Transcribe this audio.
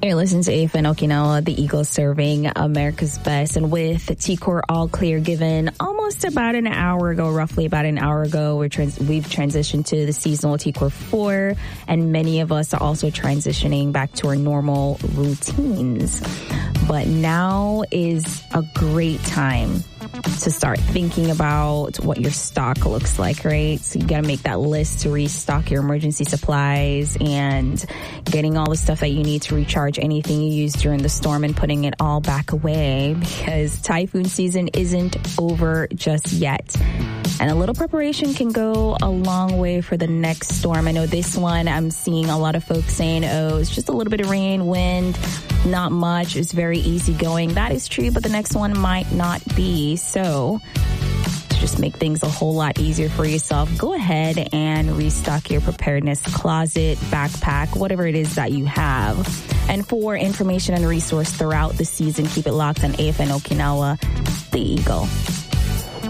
You're listening to AFN Okinawa, the Eagle serving America's best. And with TCOR all clear given almost about an hour ago, roughly about an hour ago, we've transitioned to the seasonal TCOR 4, and many of us are also transitioning back to our normal routines. But now is a great time to start thinking about what your stock looks like, right? So you got to make that list to restock your emergency supplies and getting all the stuff that you need to recharge anything you used during the storm and putting it all back away, because typhoon season isn't over just yet. And a little preparation can go a long way for the next storm. I know this one, I'm seeing a lot of folks saying, oh, it's just a little bit of rain, wind, not much. It's very easy going. That is true, but the next one might not be. So to just make things a whole lot easier for yourself, go ahead and restock your preparedness closet, backpack, whatever it is that you have. And for information and resource throughout the season, keep it locked on AFN Okinawa, the Eagle.